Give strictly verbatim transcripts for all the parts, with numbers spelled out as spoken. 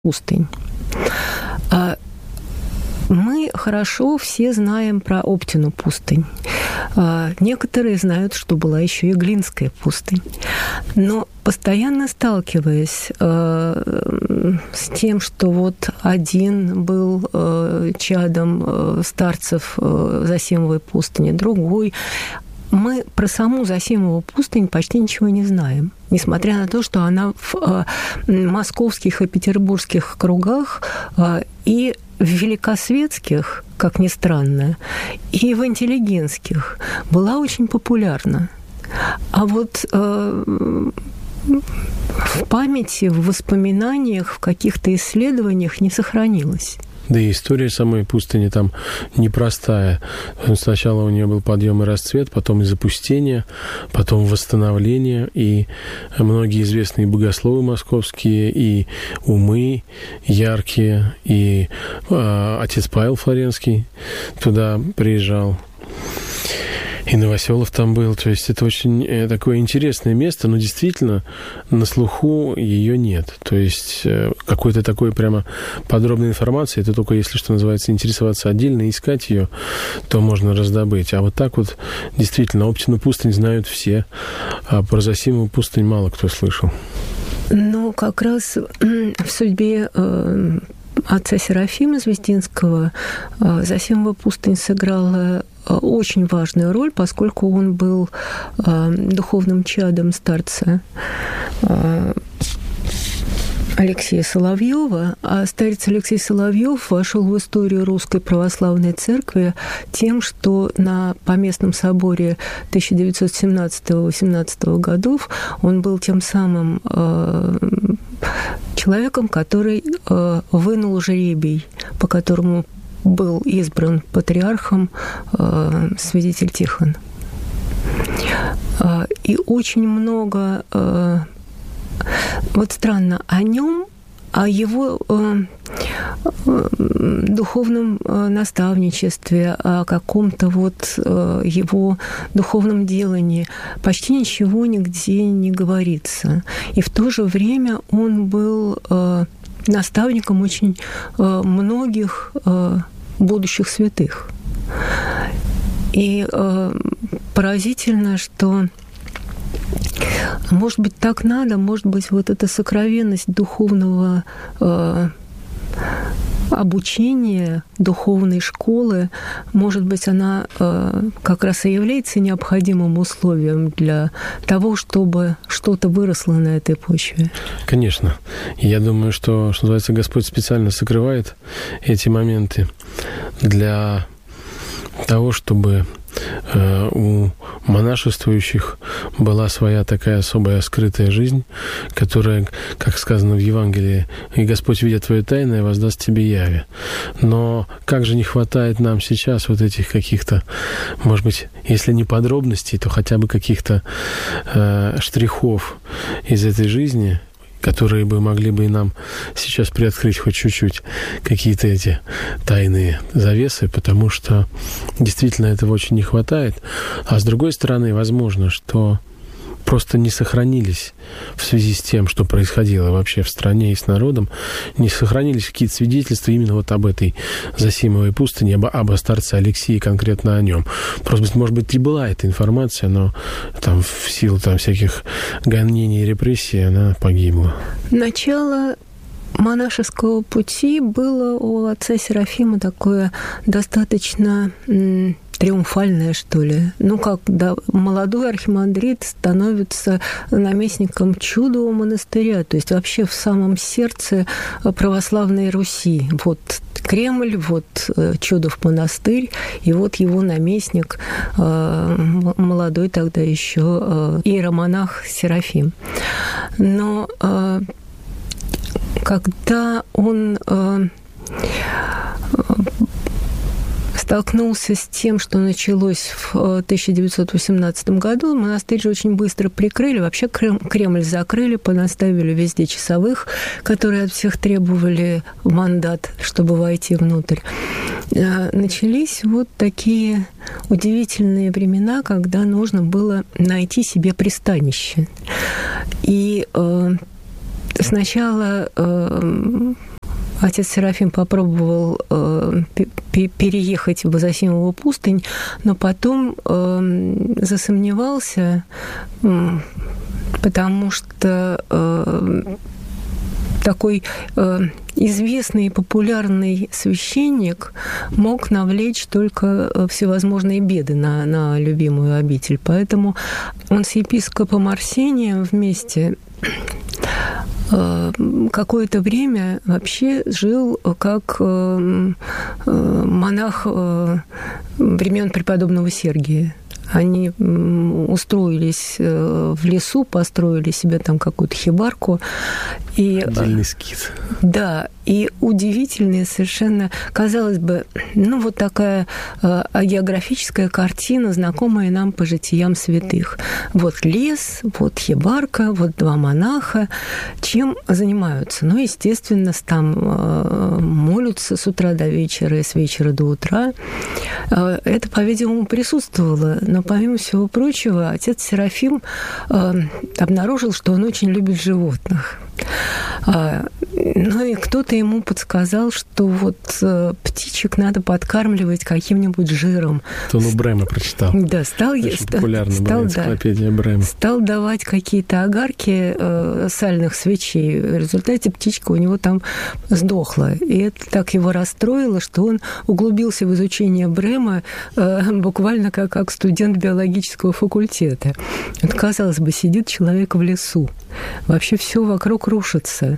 пустынь. Мы хорошо все знаем про Оптину пустынь. Некоторые знают, что была еще и Глинская пустынь. Но постоянно сталкиваясь с тем, что вот один был чадом старцев Зосимовой пустыни, другой, мы про саму Зосимову пустынь почти ничего не знаем, несмотря на то, что она в московских и петербургских кругах и в великосветских, как ни странно, и в интеллигентских была очень популярна. А вот э, в памяти, в воспоминаниях, в каких-то исследованиях не сохранилась. Да и история самой пустыни там непростая. Сначала у нее был подъем и расцвет, потом и запустение, потом восстановление, и многие известные богословы московские, и умы яркие, и э, отец Павел Флоренский туда приезжал. И Новоселов там был. То есть это очень такое интересное место, но действительно на слуху ее нет. То есть какой-то такой прямо подробной информации, это только если, что называется, интересоваться отдельно, искать ее, то можно раздобыть. А вот так вот действительно Оптину пустынь знают все, а про Зосимову пустынь мало кто слышал. Ну, как раз в судьбе э, отца Серафима Звездинского э, Зосимова пустынь сыграла очень важную роль, поскольку он был э, духовным чадом старца э, Алексея Соловьева, а старец Алексей Соловьев вошел в историю Русской Православной Церкви тем, что на Поместном соборе тысяча девятьсот семнадцатого-восемнадцатого годов он был тем самым э, человеком, который э, вынул жребий, по которому был избран патриархом э, святитель Тихон. Э, и очень много, э, вот странно, о нем, о его э, э, духовном э, наставничестве, о каком-то вот э, его духовном делании почти ничего нигде не говорится. И в то же время он был э, наставником очень э, многих э, будущих святых. И э, поразительно, что, может быть, так надо, может быть, вот эта сокровенность духовного э, обучения, духовной школы, может быть, она э, как раз и является необходимым условием для того, чтобы что-то выросло на этой почве. Конечно. Я думаю, что, что называется, Господь специально сокрывает эти моменты для того, чтобы э, у монашествующих была своя такая особая скрытая жизнь, которая, как сказано в Евангелии, «И Господь, видя твое тайное, воздаст тебе яви». Но как же не хватает нам сейчас вот этих каких-то, может быть, если не подробностей, то хотя бы каких-то э, штрихов из этой жизни, которые бы могли бы и нам сейчас приоткрыть хоть чуть-чуть какие-то эти тайные завесы, потому что действительно этого очень не хватает. А с другой стороны, возможно, что просто не сохранились в связи с тем, что происходило вообще в стране и с народом, не сохранились какие-то свидетельства именно вот об этой Зосимовой пустыне, об, об старце Алексии, конкретно о нем. Просто, может быть, и была эта информация, но там в силу там всяких гонений и репрессий она погибла. Начало монашеского пути было у отца Серафима такое достаточно м- триумфальное, что ли. Ну, как да, молодой архимандрит становится наместником чудового монастыря, то есть вообще в самом сердце православной Руси. Вот Кремль, вот чудов монастырь, и вот его наместник, молодой тогда еще иеромонах Серафим. Но когда он столкнулся с тем, что началось в тысяча девятьсот восемнадцатом году, монастырь же очень быстро прикрыли, вообще Кремль закрыли, понаставили везде часовых, которые от всех требовали мандат, чтобы войти внутрь. Начались вот такие удивительные времена, когда нужно было найти себе пристанище. И э, сначала э, отец Серафим попробовал э, переехать в Зосимову пустынь, но потом э, засомневался, э, потому что э, такой э, известный и популярный священник мог навлечь только всевозможные беды на, на любимую обитель. Поэтому он с епископом Арсением вместе э, какое-то время вообще жил как э, э, монах э, времен преподобного Сергия. Они устроились в лесу, построили себе там какую-то хибарку. И, отдельный скит. Да, и удивительная совершенно, казалось бы, ну вот такая э, географическая картина, знакомая нам по житиям святых. Вот лес, вот хибарка, вот два монаха. Чем занимаются? Ну, естественно, там э, молятся с утра до вечера и с вечера до утра. Э, это, по-видимому, присутствовало. Но, помимо всего прочего, отец Серафим э, обнаружил, что он очень любит животных. Ну и кто-то ему подсказал, что вот птичек надо подкармливать каким-нибудь жиром. То он у Брема прочитал. Да, стал, Очень ст- популярна стал, была энциклопедия да, Брема. Стал давать какие-то огарки э, сальных свечей. В результате птичка у него там сдохла. И это так его расстроило, что он углубился в изучение Брема э, буквально как, как студент биологического факультета. Вот, казалось бы, сидит человек в лесу. Вообще все вокруг рушится.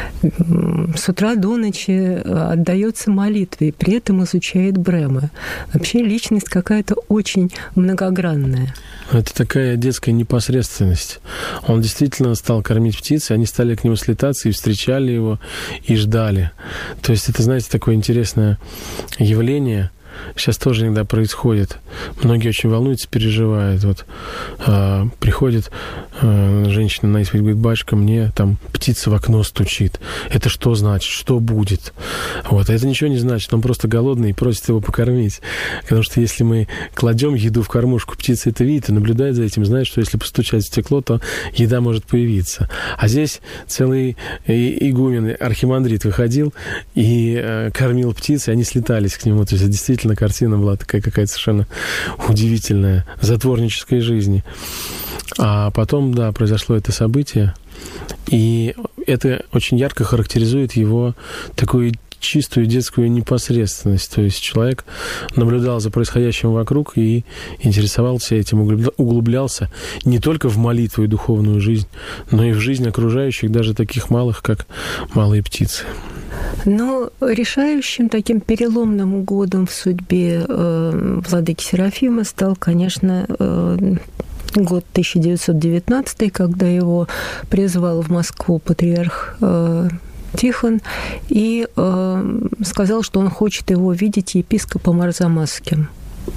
С утра до ночи отдается молитве, при этом изучает Брема. Вообще личность какая-то очень многогранная. Это такая детская непосредственность. Он действительно стал кормить птиц, они стали к нему слетаться и встречали его, и ждали. То есть это, знаете, такое интересное явление. Сейчас тоже иногда происходит. Многие очень волнуются, переживают. Вот э, приходит э, женщина на исповедь, говорит: батюшка, мне там птица в окно стучит. Это что значит? Что будет? Вот. А это ничего не значит. Он просто голодный и просит его покормить. Потому что если мы кладем еду в кормушку, птица это видит и наблюдает за этим, знает, что если постучать в стекло, то еда может появиться. А здесь целый игумен, архимандрит выходил и э, кормил птиц, и они слетались к нему. То есть это действительно картина была такая какая-то совершенно удивительная, затворнической жизни. А потом, да, произошло это событие, и это очень ярко характеризует его такую чистую детскую непосредственность. То есть человек наблюдал за происходящим вокруг и интересовался этим, углублялся не только в молитву и духовную жизнь, но и в жизнь окружающих, даже таких малых, как малые птицы. Но решающим таким переломным годом в судьбе э, владыки Серафима стал, конечно, э, год тысяча девятьсот девятнадцатый, когда его призвал в Москву патриарх э, Тихон и э, сказал, что он хочет его видеть епископом Арзамасским.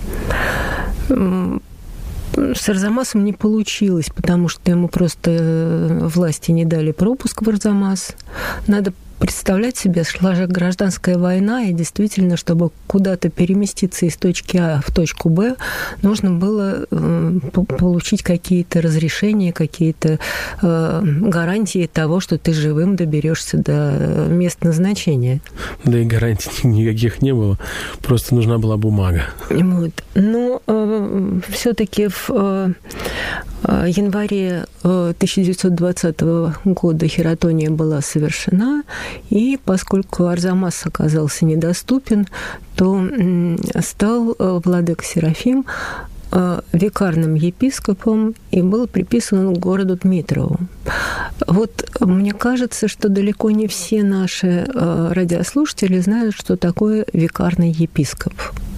С Арзамасом не получилось, потому что ему просто власти не дали пропуск в Арзамас. Надо представлять себе, шла же гражданская война, и действительно, чтобы куда-то переместиться из точки А в точку Б, нужно было э, получить какие-то разрешения, какие-то э, гарантии того, что ты живым доберешься до места назначения. Да и гарантий никаких не было, просто нужна была бумага. Вот. Но э, все-таки в э, январе тысяча девятьсот двадцатого года хератония была совершена, и поскольку Арзамас оказался недоступен, то стал владыка Серафим викарным епископом и был приписан к городу Дмитрову. Вот мне кажется, что далеко не все наши радиослушатели знают, что такое викарный епископ.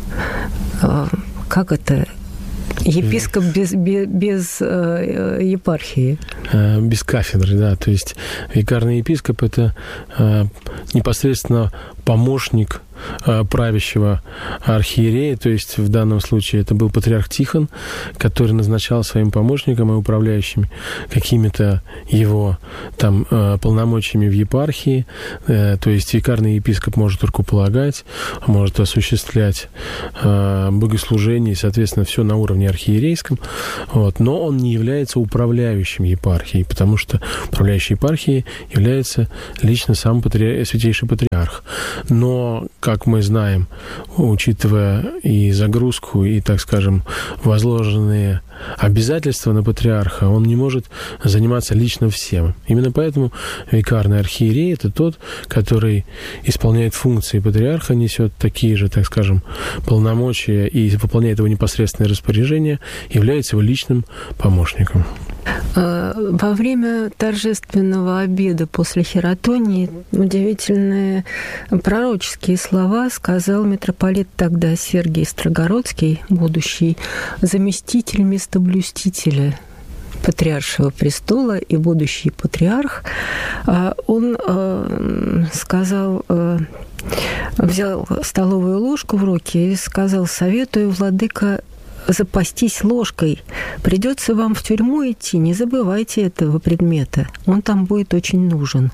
Как это? Епископ без, без, без э, епархии. Без кафедры, да. То есть викарный епископ – это э, непосредственно помощник правящего архиерея, то есть в данном случае это был патриарх Тихон, который назначал своим помощником и управляющим какими-то его там полномочиями в епархии, то есть викарный епископ может рукополагать, может осуществлять богослужение, и, соответственно, все на уровне архиерейском, вот, но он не является управляющим епархией, потому что управляющей епархией является лично сам патри... святейший патриарх. Но, как мы знаем, учитывая и загрузку, и, так скажем, возложенные обязательства на патриарха, он не может заниматься лично всем. Именно поэтому викарный архиерей – это тот, который исполняет функции патриарха, несет такие же, так скажем, полномочия и выполняет его непосредственные распоряжения, является его личным помощником. Во время торжественного обеда после хератонии удивительные пророческие слова сказал митрополит тогда Сергий Строгородский, будущий заместитель местоблюстителя патриаршего престола и будущий патриарх. Он сказал, взял столовую ложку в руки и сказал: «Советую, владыка, запастись ложкой. Придется вам в тюрьму идти, не забывайте этого предмета. Он там будет очень нужен».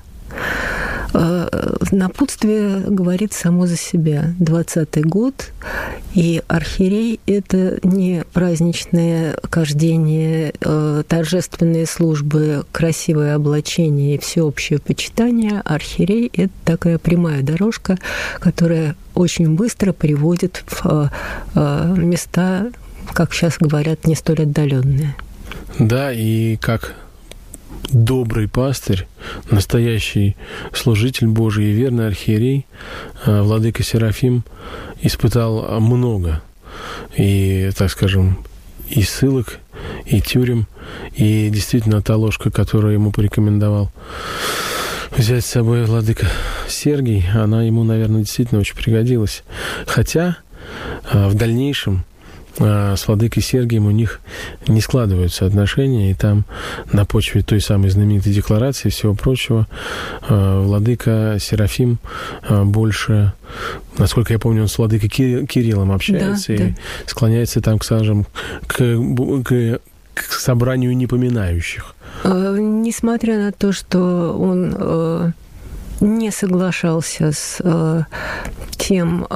Напутствие говорит само за себя. двадцатый год, и архиерей – это не праздничное кождение, торжественные службы, красивое облачение и всеобщее почитание. Архиерей – это такая прямая дорожка, которая очень быстро приводит в места, как сейчас говорят, не столь отдаленные. Да, и как добрый пастырь, настоящий служитель Божий и верный архиерей, владыка Серафим испытал много. И, так скажем, и ссылок, и тюрем, и действительно та ложка, которую ему порекомендовал взять с собой владыка Сергий, она ему, наверное, действительно очень пригодилась. Хотя в дальнейшем с владыкой Сергием у них не складываются отношения, и там на почве той самой знаменитой декларации и всего прочего владыка Серафим больше, насколько я помню, он с владыкой Кириллом общается, да, и да. склоняется там, скажем, к, к, к собранию непоминающих. Несмотря на то, что он не соглашался с тем,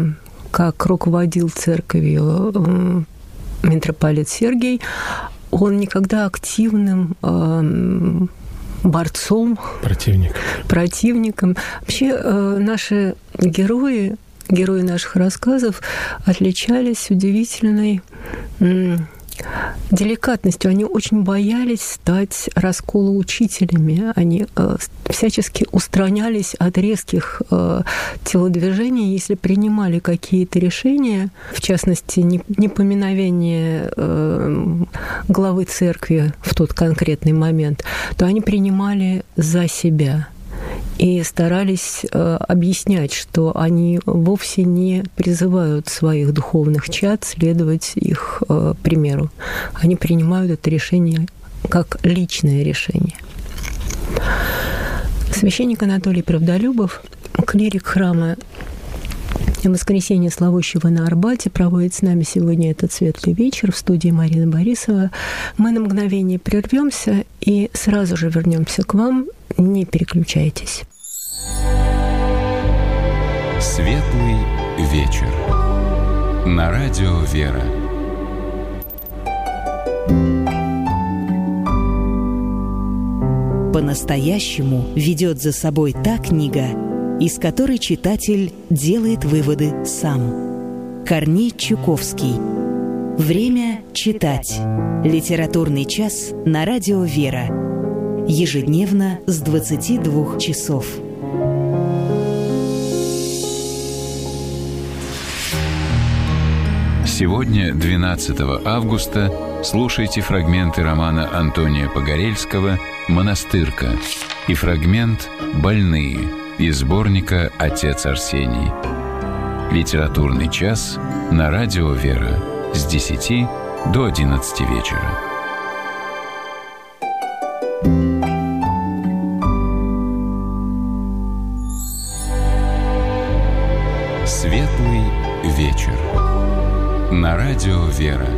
как руководил церковью митрополит Сергий, он никогда активным э, борцом, Противник. противником. Вообще э, наши герои, герои наших рассказов отличались удивительной э, деликатностью. Они очень боялись стать расколоучителями. Они э, всячески устранялись от резких э, телодвижений, если принимали какие-то решения, в частности, непоминовение э, главы церкви в тот конкретный момент, то они принимали за себя и старались э, объяснять, что они вовсе не призывают своих духовных чад следовать их э, примеру. Они принимают это решение как личное решение. Священник Анатолий Правдолюбов, клирик храма Воскресения Славущего на Арбате, проводит с нами сегодня этот светлый вечер в студии Марина Борисова. Мы на мгновение прервемся и сразу же вернемся к вам. Не переключайтесь. Светлый вечер. На радио «Вера». По-настоящему ведет за собой та книга, из которой читатель делает выводы сам. Корней Чуковский. Время читать. Литературный час на радио «Вера». Ежедневно с двадцати двух часов. Сегодня, двенадцатого августа, слушайте фрагменты романа Антония Погорельского «Монастырка» и фрагмент «Больные» из сборника «Отец Арсений». Литературный час на радио «Вера» с десяти до одиннадцати вечера. Светлый вечер. На радио «Вера».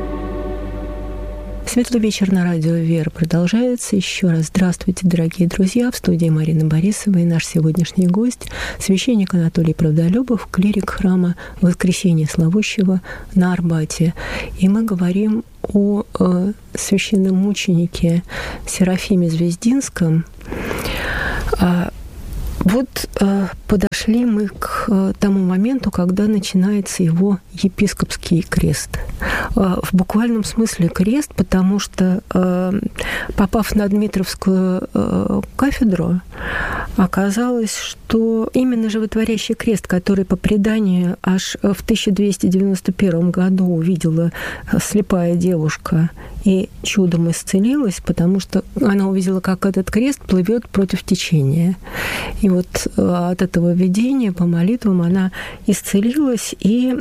Светлый вечер на радио «Вера» продолжается. Еще раз здравствуйте, дорогие друзья. В студии Марина Борисова и наш сегодняшний гость, священник Анатолий Правдолюбов, клирик храма Воскресения Славущего на Арбате. И мы говорим о э, священном мученике Серафиме Звездинском. А, Вот э, подошли мы к э, тому моменту, когда начинается его епископский крест. Э, в буквальном смысле крест, потому что, э, попав на Дмитровскую э, кафедру, оказалось, что именно животворящий крест, который по преданию аж в тысяча двести девяносто первом году увидела слепая девушка и чудом исцелилась, потому что она увидела, как этот крест плывет против течения. И вот от этого видения по молитвам она исцелилась, и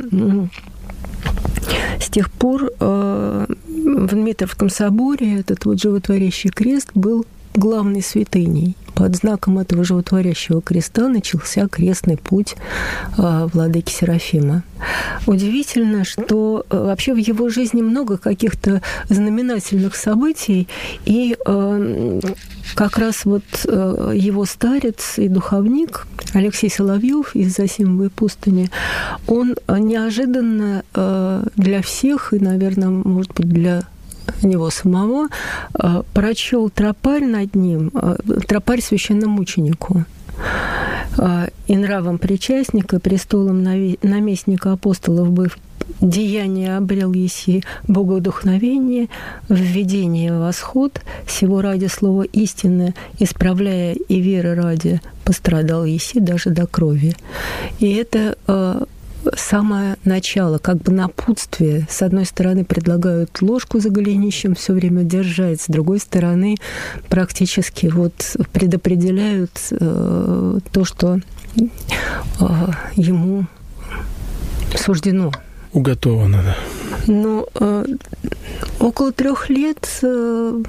с тех пор в Дмитровском соборе этот вот животворящий крест был главной святыней. Под знаком этого животворящего креста начался крестный путь владыки Серафима. Удивительно, что вообще в его жизни много каких-то знаменательных событий, и как раз вот его старец и духовник Алексей Соловьев из Зосимовой пустыни, он неожиданно для всех, и, наверное, может быть, для него самого, прочел тропарь над ним, тропарь священномученику. «И нравом причастника, престолом наместника апостолов быв, деяние обрел еси богодухновение, введение в восход, сего ради слова истины, исправляя и веры ради, пострадал еси даже до крови». И это самое начало, как бы напутствие. С одной стороны, предлагают ложку за голенищем все время держать, с другой стороны, практически вот предопределяют э, то, что э, ему суждено. Уготовано, да. Но э, около трех лет э,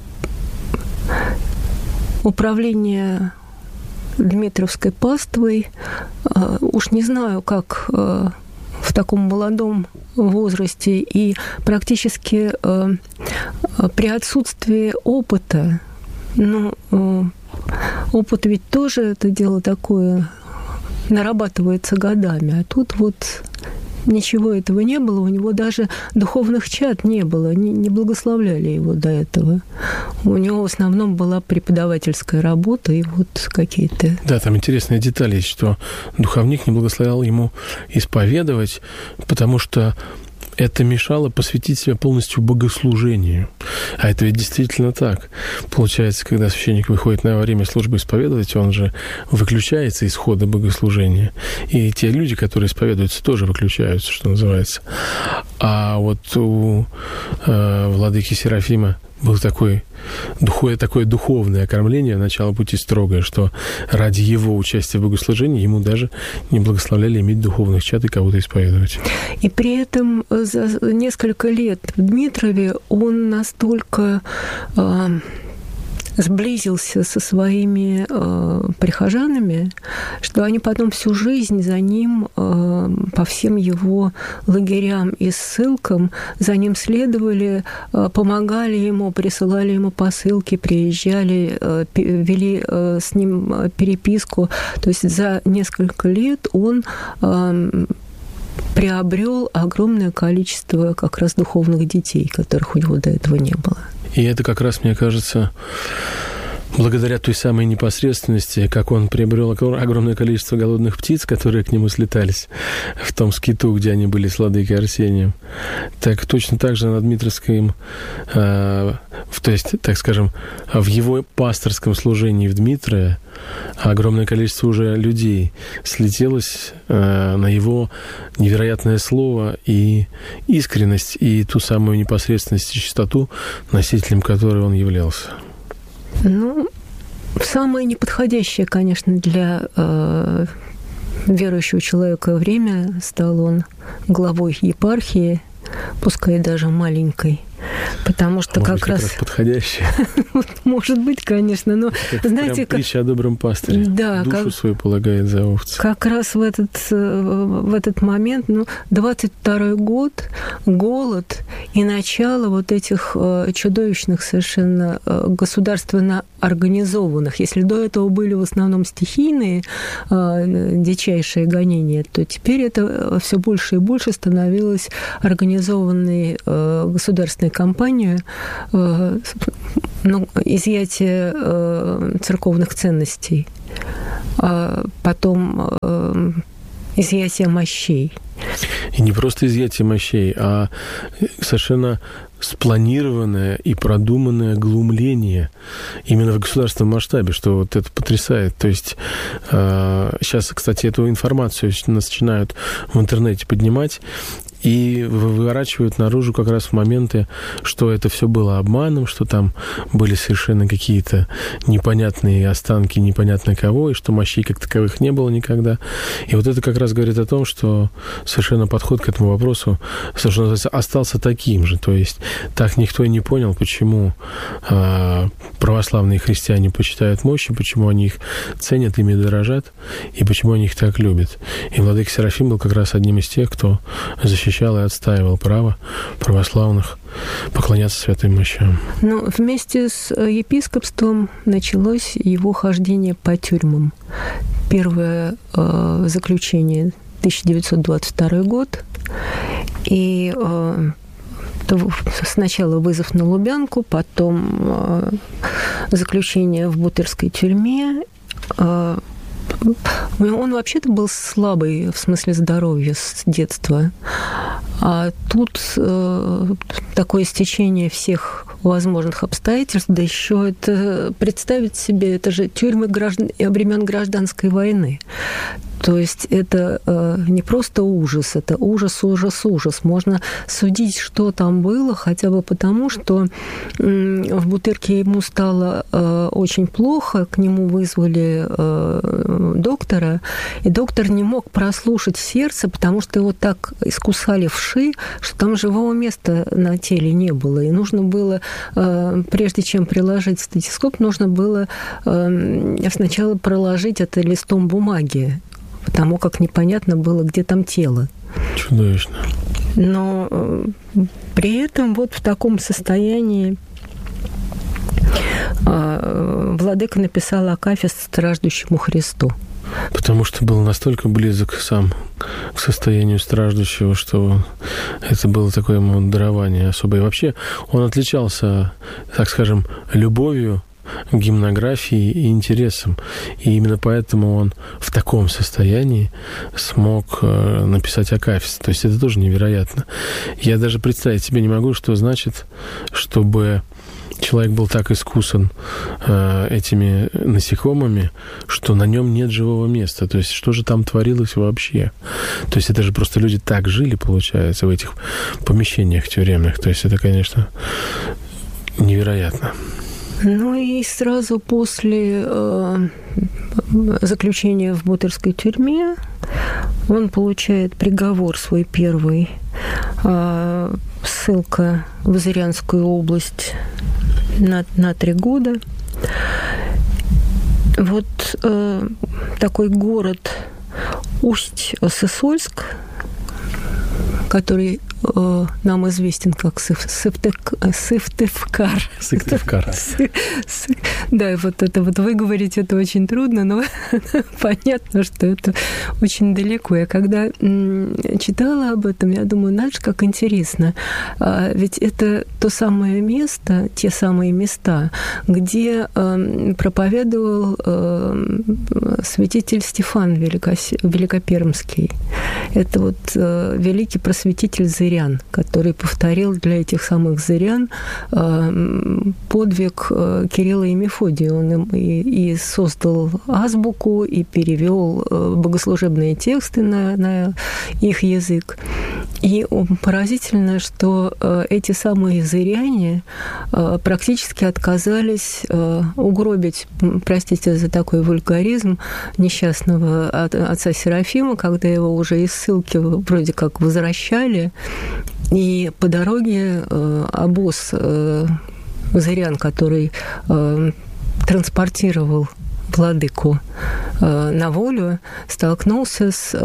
управление Дмитровской паствой, уж не знаю, как в таком молодом возрасте и практически при отсутствии опыта, ну, опыт ведь тоже это дело такое, нарабатывается годами, а тут вот ничего этого не было, у него даже духовных чад не было, не, не благословляли его до этого. У него в основном была преподавательская работа и вот какие-то... Да, там интересная деталь есть, что духовник не благословлял ему исповедовать, потому что это мешало посвятить себя полностью богослужению. А это ведь действительно так. Получается, когда священник выходит на время службы исповедовать, он же выключается из хода богослужения. И те люди, которые исповедуются, тоже выключаются, что называется. А вот у э, владыки Серафима было такое, духовное, такое духовное окормление, начало пути строгое, что ради его участия в богослужении ему даже не благословляли иметь духовных чад и кого-то исповедовать. И при этом за несколько лет в Дмитрове он настолько э, сблизился со своими э, прихожанами, что они потом всю жизнь за ним э, по всем его лагерям и ссылкам за ним следовали, э, помогали ему, присылали ему посылки, приезжали, э, вели э, с ним переписку. То есть за несколько лет он э, приобрел огромное количество как раз духовных детей, которых у него до этого не было. И это как раз, мне кажется, благодаря той самой непосредственности, как он приобрел огромное количество голодных птиц, которые к нему слетались в том скиту, где они были с владыкой Арсением, так точно так же на Дмитровском, э, то есть, так скажем, в его пасторском служении в Дмитрове огромное количество уже людей слетелось э, на его невероятное слово и искренность, и ту самую непосредственность и чистоту, носителем которой он являлся. Ну, самое неподходящее, конечно, для э, верующего человека время. Стал он главой епархии, пускай даже маленькой. потому что Может как, быть, раз... как раз подходящее. Может быть, конечно, но как знаете, как притча о добром пастыре. Да, душу как... свою полагает за овцы. Как раз в этот в этот момент, ну, двадцать второй год, голод и начало вот этих чудовищных совершенно государственно организованных. Если до этого были в основном стихийные дичайшие гонения, то теперь это все больше и больше становилось организованной государственной кампанией, ну, изъятие церковных ценностей, потом изъятие мощей. И не просто изъятие мощей, а совершенно спланированное и продуманное глумление именно в государственном масштабе, что вот это потрясает. То есть сейчас, кстати, эту информацию начинают в интернете поднимать и выворачивают наружу как раз в моменты, что это все было обманом, что там были совершенно какие-то непонятные останки непонятно кого, и что мощей как таковых не было никогда. И вот это как раз говорит о том, что совершенно подход к этому вопросу, что называется, остался таким же. То есть так никто и не понял, почему э, православные христиане почитают мощи, почему они их ценят, ими дорожат, и почему они их так любят. И владыка Серафим был как раз одним из тех, кто защищал и отстаивал право православных поклоняться святым мощам. Ну, вместе с епископством началось его хождение по тюрьмам. Первое э, заключение тысяча девятьсот двадцать второй год, и э, сначала вызов на Лубянку, потом э, заключение в Бутырской тюрьме. Э, Он вообще-то был слабый в смысле здоровья с детства. А тут э, такое стечение всех возможных обстоятельств, да еще это представить себе, это же тюрьмы граждан, времен гражданской войны. То есть это э, не просто ужас, это ужас, ужас, ужас. Можно судить, что там было, хотя бы потому, что э, в Бутырке ему стало э, очень плохо, к нему вызвали э, доктора, и доктор не мог прослушать сердце, потому что его так искусали вши, что там живого места на теле не было. И нужно было, э, прежде чем приложить стетоскоп, нужно было э, сначала проложить это листом бумаги, потому как непонятно было, где там тело. Чудовищно. Но э, при этом вот в таком состоянии э, владыка написал акафист страждущему Христу. Потому что был настолько близок сам к состоянию страждущего, что это было такое ему дарование особое. И вообще он отличался, так скажем, любовью к гимнографии и интересам. И именно поэтому он в таком состоянии смог написать акафист. То есть это тоже невероятно. Я даже представить себе не могу, что значит, чтобы человек был так искусан э, этими насекомыми, что на нем нет живого места. То есть что же там творилось вообще? То есть это же просто люди так жили, получается, в этих помещениях тюремных. То есть это, конечно, невероятно. Ну и сразу после э, заключения в Бутырской тюрьме он получает приговор свой первый. Э, ссылка в Зырянскую область на, на три года. Вот э, такой город Усть-Сысольск, который э, нам известен как Сыв, Сыктыв, Сыктывкар. Сыктывкар. Да, вот это вот выговорить это очень трудно, но понятно, что это очень далеко. Я когда читала об этом, я думаю, знаешь, как интересно. Ведь это то самое место, те самые места, где проповедовал святитель Стефан Великопермский. Это вот великий просветитель зырян, который повторил для этих самых зырян подвиг Кирилла и Мефодия. Он им и, и создал азбуку, и перевел богослужебные тексты на, на их язык. И поразительно, что эти самые зыряне практически отказались угробить, простите за такой вульгаризм, несчастного отца Серафима, когда его уже из ссылки вроде как возвращали. И по дороге обоз зырян, который транспортировал владыку на волю, столкнулся с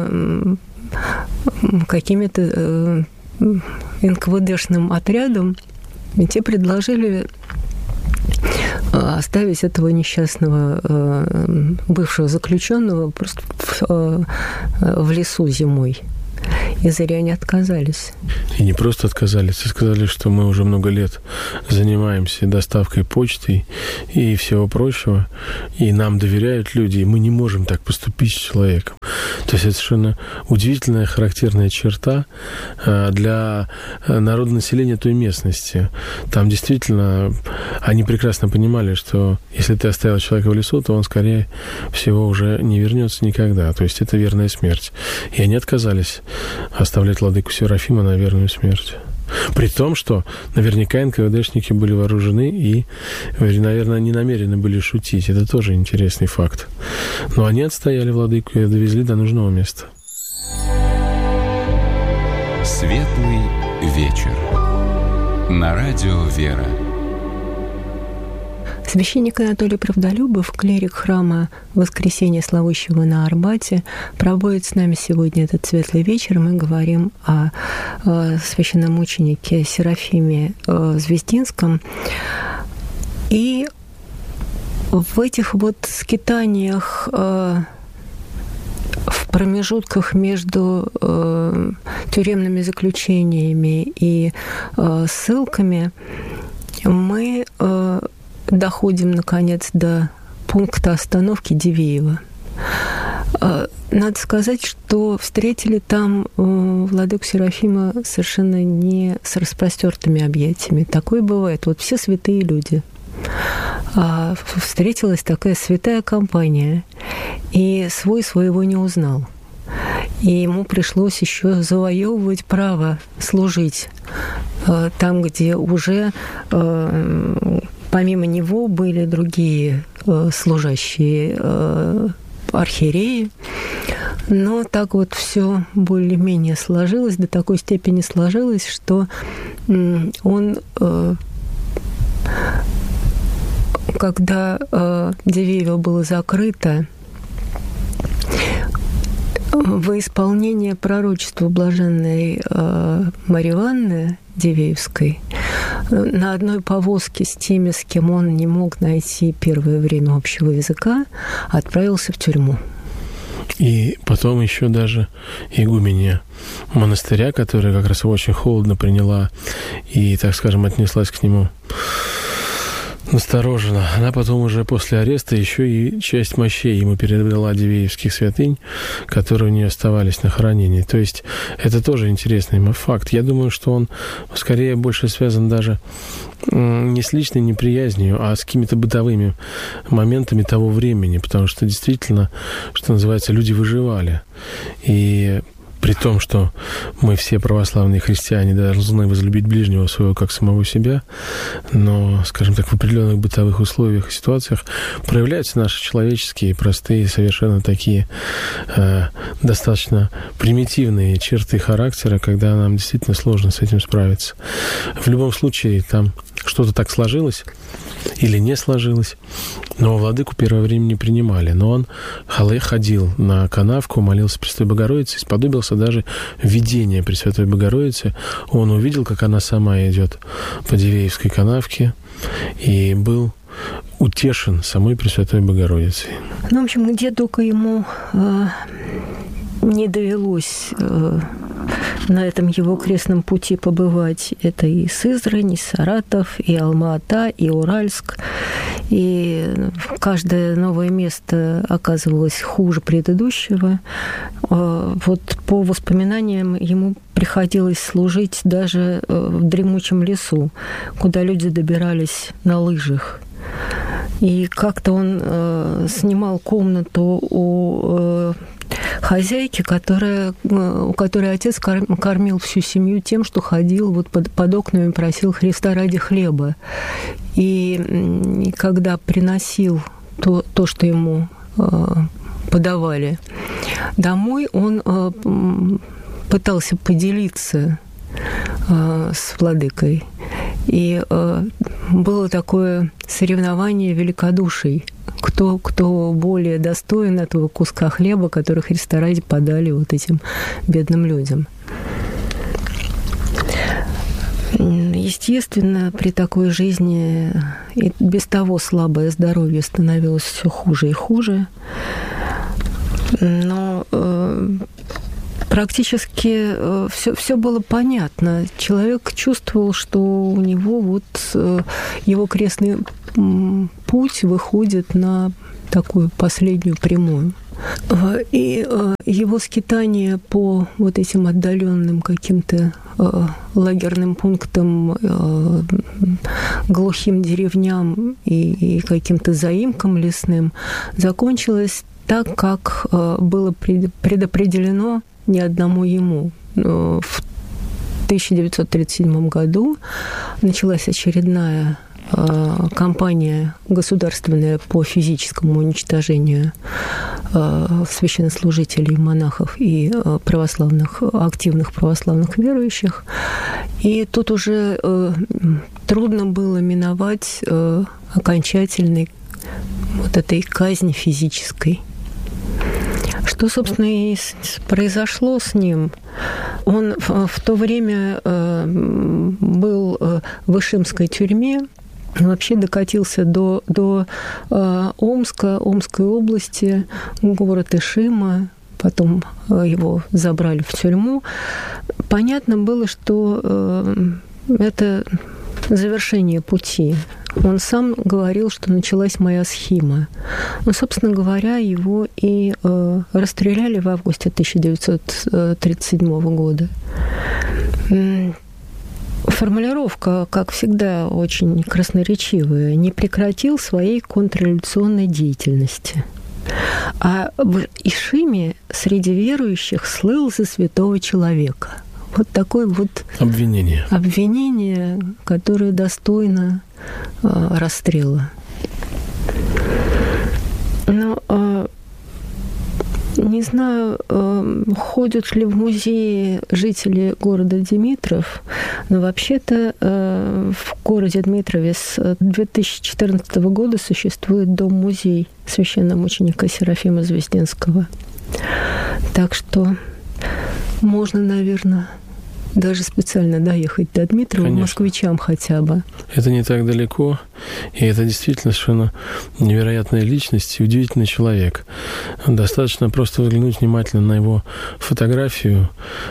какими-то эн ка вэ дэшным отрядом, и те предложили оставить этого несчастного бывшего заключенного просто в, в лесу зимой. И зыряне отказались. И не просто отказались, а сказали, что мы уже много лет занимаемся доставкой почты и всего прочего, и нам доверяют люди, и мы не можем так поступить с человеком. То есть это совершенно удивительная, характерная черта для народонаселения той местности. Там действительно они прекрасно понимали, что если ты оставил человека в лесу, то он, скорее всего, уже не вернется никогда. То есть это верная смерть. И они отказались оставлять владыку Серафима на верную смерть. При том, что наверняка эн ка вэ дэшники были вооружены и, наверное, не намерены были шутить. Это тоже интересный факт. Но они отстояли владыку и довезли до нужного места. Светлый вечер. На радио «Вера». Священник Анатолий Правдолюбов, клирик храма Воскресения Славущего на Арбате, проводит с нами сегодня этот светлый вечер. Мы говорим о, о священномученике Серафиме Звездинском. И в этих вот скитаниях в промежутках между э, тюремными заключениями и э, ссылками мы э, доходим, наконец, до пункта остановки Дивеево. Надо сказать, что встретили там владыку Серафима совершенно не с распростертыми объятиями. Такое бывает. Вот все святые люди. А встретилась такая святая компания, и свой своего не узнал. И ему пришлось еще завоевывать право служить там, где уже помимо него были другие служащие архиереи. Но так вот все более-менее сложилось, до такой степени сложилось, что он, когда Дивеево было закрыто, во исполнение пророчества блаженной Марии Ивановны Дивеевской на одной повозке с теми, с кем он не мог найти первое время общего языка, отправился в тюрьму. И потом еще даже игуменья монастыря, которая как раз его очень холодно приняла и, так скажем, отнеслась к нему настороженно. Она потом уже после ареста еще и часть мощей ему передала дивеевских святынь, которые у нее оставались на хранении. То есть это тоже интересный факт. Я думаю, что он скорее больше связан даже не с личной неприязнью, а с какими-то бытовыми моментами того времени, потому что действительно, что называется, люди выживали. И при том, что мы все православные христиане должны возлюбить ближнего своего как самого себя, но, скажем так, в определенных бытовых условиях и ситуациях проявляются наши человеческие, простые, совершенно такие э, достаточно примитивные черты характера, когда нам действительно сложно с этим справиться. В любом случае, там что-то так сложилось или не сложилось, но владыку первое время не принимали. Но он ходил на канавку, молился Пресвятой Богородице, сподобился даже видения Пресвятой Богородицы. Он увидел, как она сама идет по Дивеевской канавке, и был утешен самой Пресвятой Богородицей. Ну, в общем, где только ему э, не довелось э, на этом его крестном пути побывать. Это и Сызрань, и Саратов, и Алма-Ата, и Уральск. И каждое новое место оказывалось хуже предыдущего. Вот по воспоминаниям ему приходилось служить даже в дремучем лесу, куда люди добирались на лыжах. И как-то он э, снимал комнату у э, хозяйки, которая, у которой отец кормил всю семью тем, что ходил вот под, под окнами, просил Христа ради хлеба. И когда приносил то, то что ему подавали домой, он пытался поделиться с владыкой. И было такое соревнование великодуший. Кто, кто более достоин этого куска хлеба, который Христа ради подали вот этим бедным людям. Естественно, при такой жизни и без того слабое здоровье становилось все хуже и хуже. Но э, практически э, все, все было понятно. Человек чувствовал, что у него вот э, его крестный путь выходит на такую последнюю прямую. И его скитание по вот этим отдаленным каким-то лагерным пунктам, глухим деревням и каким-то заимкам лесным закончилось так, как было предопределено не одному ему. В тысяча девятьсот тридцать седьмом году началась очередная кампания государственная по физическому уничтожению священнослужителей, монахов и православных, активных православных верующих. И тут уже трудно было миновать окончательной вот этой казни физической. Что, собственно, и произошло с ним. Он в то время был в Ишимской тюрьме, вообще докатился до, до э, Омска, Омской области, город Ишима, потом э, его забрали в тюрьму. Понятно было, что э, это завершение пути. Он сам говорил, что началась моя схима. Ну, собственно говоря, его и э, расстреляли в августе тысяча девятьсот тридцать седьмого года. Формулировка, как всегда, очень красноречивая. Не прекратил своей контрреволюционной деятельности. А в Ишиме среди верующих слыл за святого человека. Вот такое вот обвинение, обвинение, которое достойно э, расстрела. Но э, не знаю, ходят ли в музее жители города Димитров, но вообще-то в городе Дмитрове с две тысячи четырнадцатого года существует дом-музей священномученика Серафима Звездинского. Так что можно, наверное, даже специально доехать до Дмитрова, конечно, москвичам хотя бы. Это не так далеко, и это действительно совершенно невероятная личность и удивительный человек. Достаточно просто взглянуть внимательно на его фотографию,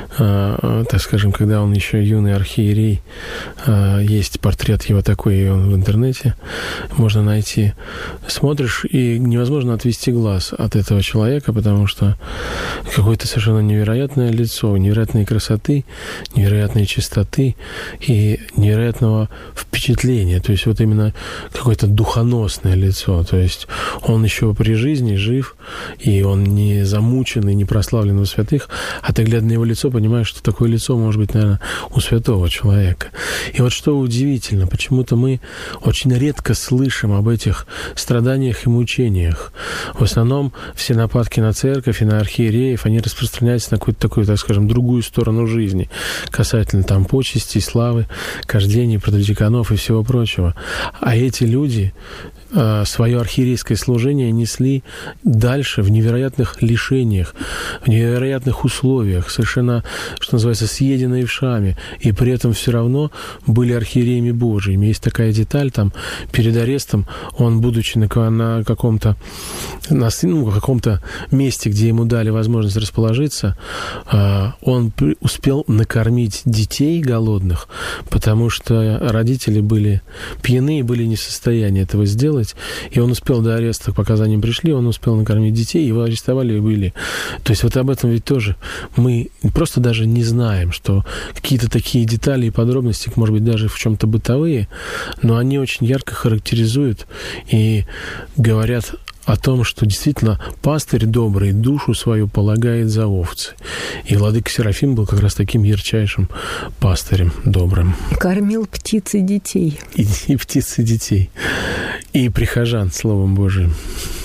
э, так скажем, когда он еще юный архиерей, э, есть портрет его такой, и он в интернете можно найти. Смотришь, и невозможно отвести глаз от этого человека, потому что какое-то совершенно невероятное лицо, невероятной красоты, невероятной чистоты и невероятного впечатления. То есть вот именно какое-то духоносное лицо. То есть он еще при жизни жив, и он не замучен и не прославлен у святых, а ты, глядя на его лицо, понимаешь, что такое лицо может быть, наверное, у святого человека. И вот что удивительно, почему-то мы очень редко слышим об этих страданиях и мучениях. В основном все нападки на церковь и на архиереев, они распространяются на какую-то такую, так скажем, другую сторону жизни, касательно там почести, славы, кождений, протодиаконов и всего прочего. А эти люди э, свое архиерейское служение несли дальше в невероятных лишениях, в невероятных условиях, совершенно, что называется, съеденные вшами, и при этом все равно были архиереями Божьими. Есть такая деталь, там, перед арестом он, будучи на, на каком-то на, ну, каком-то месте, где ему дали возможность расположиться, э, он успел накормить детей голодных, потому что родители были пьяны и были не в состоянии этого сделать. И он успел до ареста, пока за ним пришли, он успел накормить детей, его арестовали и были. То есть вот об этом ведь тоже мы просто даже не знаем, что какие-то такие детали и подробности, может быть, даже в чем-то бытовые, но они очень ярко характеризуют и говорят о том, что действительно пастырь добрый душу свою полагает за овцы. И владыка Серафим был как раз таким ярчайшим пастырем добрым. Кормил птиц и детей. И, и птиц и детей. И прихожан, Словом Божиим.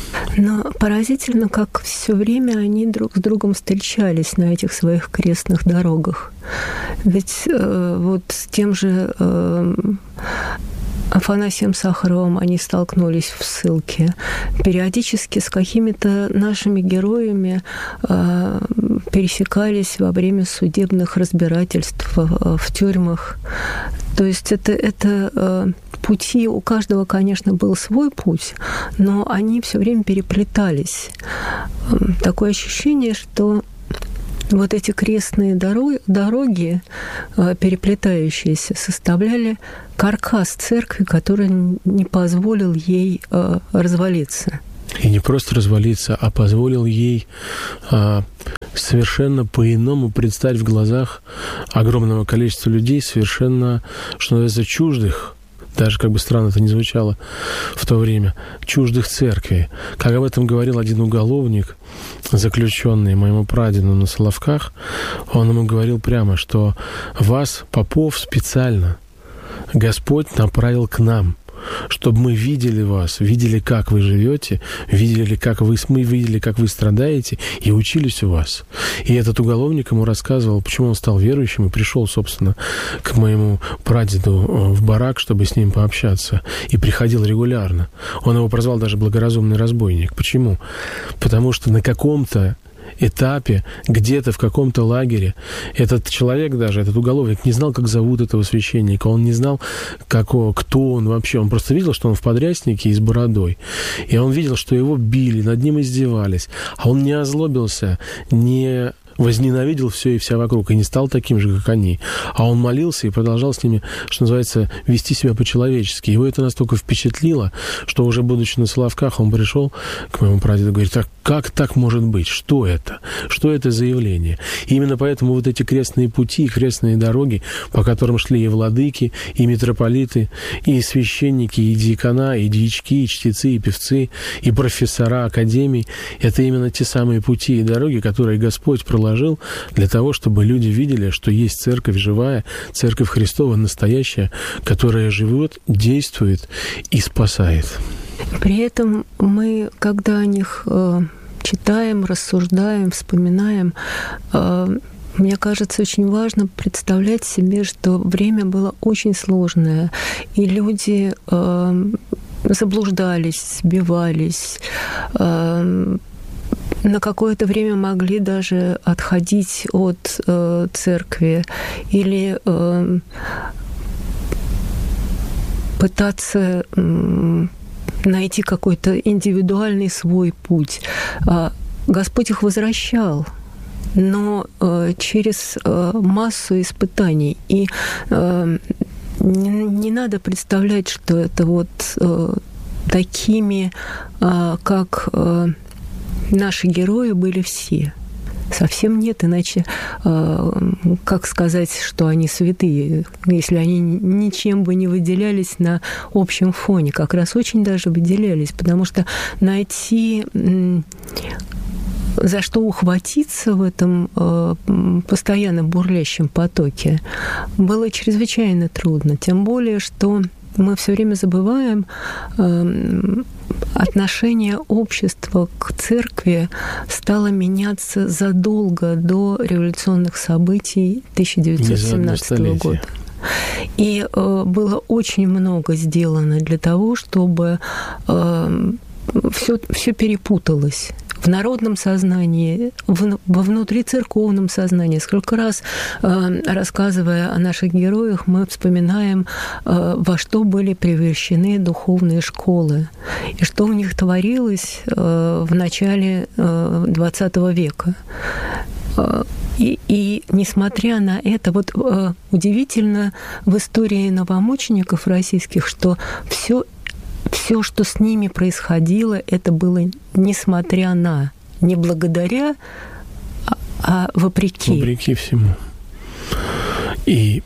Но поразительно, как все время они друг с другом встречались на этих своих крестных дорогах. Ведь э, вот с тем же э, Афанасием Сахаровым они столкнулись в ссылке. Периодически с какими-то нашими героями э, пересекались во время судебных разбирательств э, в тюрьмах. То есть это, это э, пути, у каждого, конечно, был свой путь, но они все время переплетались. Такое ощущение, что вот эти крестные дороги, дороги, переплетающиеся, составляли каркас церкви, который не позволил ей развалиться. И не просто развалиться, а позволил ей а, совершенно по-иному предстать в глазах огромного количества людей, совершенно, что называется, чуждых, даже как бы странно это ни звучало в то время, чуждых церкви. Как об этом говорил один уголовник, заключенный моему прадеду на Соловках, он ему говорил прямо, что вас, попов, специально Господь направил к нам, чтобы мы видели вас, видели, как вы живете, видели, как вы, мы видели, как вы страдаете, и учились у вас. И этот уголовник ему рассказывал, почему он стал верующим и пришел, собственно, к моему прадеду в барак, чтобы с ним пообщаться, и приходил регулярно. Он его прозвал даже благоразумный разбойник. Почему? Потому что на каком-то этапе, где-то в каком-то лагере, этот человек даже, этот уголовник, не знал, как зовут этого священника, он не знал, какого, кто он вообще, он просто видел, что он в подряснике и с бородой, и он видел, что его били, над ним издевались, а он не озлобился, не возненавидел все и вся вокруг, и не стал таким же, как они. А он молился и продолжал с ними, что называется, вести себя по-человечески. Его это настолько впечатлило, что уже будучи на Соловках, он пришел к моему прадеду и говорит: так как так может быть? Что это? Что это за явление? И именно поэтому вот эти крестные пути, крестные дороги, по которым шли и владыки, и митрополиты, и священники, и диакона, и дьячки, и чтецы, и певцы, и профессора академий, это именно те самые пути и дороги, которые Господь проложил для того, чтобы люди видели, что есть церковь живая, церковь Христова настоящая, которая живет, действует и спасает. При этом мы, когда о них э, читаем, рассуждаем, вспоминаем, э, мне кажется, очень важно представлять себе, что время было очень сложное, и люди э, заблуждались, сбивались, э, на какое-то время могли даже отходить от э, церкви или э, пытаться э, найти какой-то индивидуальный свой путь. Э, Господь их возвращал, но э, через э, массу испытаний. И э, не, не надо представлять, что это вот э, такими, э, как... Э, Наши герои были все. Совсем нет, иначе э, как сказать, что они святые, если они ничем бы не выделялись на общем фоне. Как раз очень даже выделялись, потому что найти, э, за что ухватиться в этом э, постоянно бурлящем потоке, было чрезвычайно трудно. Тем более, что мы все время забываем э, отношение общества к церкви стало меняться задолго до революционных событий тысяча девятьсот семнадцатого года. И э, было очень много сделано для того, чтобы э, все, все перепуталось. В народном сознании, в, во внутрицерковном сознании. Сколько раз, э, рассказывая о наших героях, мы вспоминаем, э, во что были превращены духовные школы, и что у них творилось э, в начале э, двадцатого века. И, и несмотря на это, вот э, удивительно в истории новомучеников российских, что все Все, что с ними происходило, это было несмотря на, не благодаря, а, а вопреки. Вопреки всему. И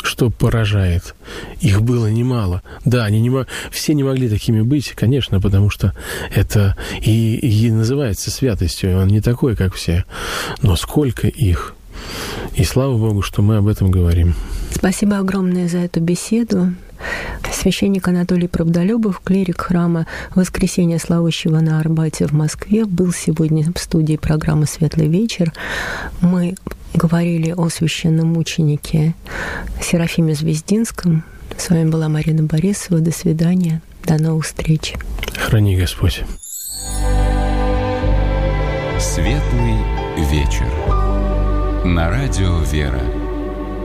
что поражает. Их было немало. Да, они не мог... все не могли такими быть, конечно, потому что это и, и называется святостью. Он не такой, как все. Но сколько их. И слава Богу, что мы об этом говорим. Спасибо огромное за эту беседу. Священник Анатолий Правдолюбов, клирик храма Воскресения Славущего на Арбате в Москве, был сегодня в студии программы «Светлый вечер». Мы говорили о священном мученике Серафиме Звездинском. С вами была Марина Борисова. До свидания. До новых встреч. Храни Господь. «Светлый вечер» на радио «Вера».